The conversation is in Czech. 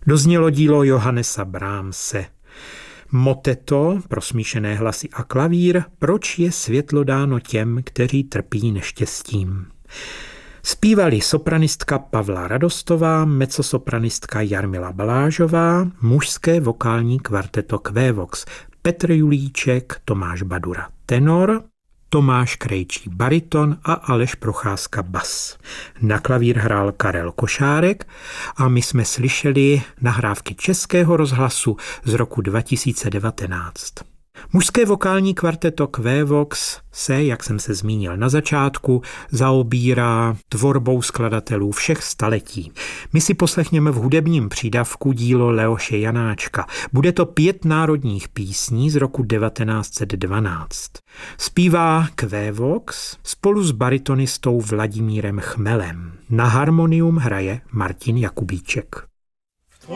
Doznělo dílo Johannesa Brahmse. Moteto pro smíšené hlasy a klavír, proč je světlo dáno těm, kteří trpí neštěstím. Zpívali sopranistka Pavla Radostová, mezzosopranistka Jarmila Balážová, mužské vokální kvarteto Quevox, Petr Julíček, Tomáš Badura tenor, Tomáš Krejčí bariton a Aleš Procházka bas. Na klavír hrál Karel Košárek a my jsme slyšeli nahrávky Českého rozhlasu z roku 2019. Mužské vokální kvarteto Quevox se, jak jsem se zmínil na začátku, zaobírá tvorbou skladatelů všech staletí. My si poslechněme v hudebním přídavku dílo Leoše Janáčka. Bude to 5 národních písní z roku 1912. Zpívá Quevox spolu s baritonistou Vladimírem Chmelem. Na harmonium hraje Martin Jakubíček.